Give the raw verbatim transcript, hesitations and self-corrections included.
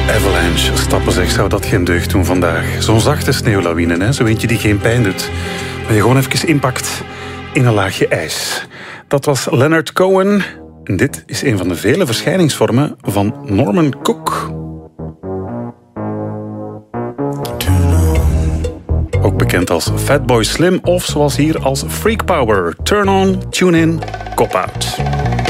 Avalanche stappen zeg, zou dat geen deugd doen vandaag. Zo'n zachte sneeuwlawine, hè? Zo eentje die geen pijn doet. Maar je gewoon even inpakt in een laagje ijs. Dat was Leonard Cohen. En dit is een van de vele verschijningsvormen van Norman Cook. Ook bekend als Fatboy Slim of zoals hier als Freak Power. Turn on, tune in, cop out.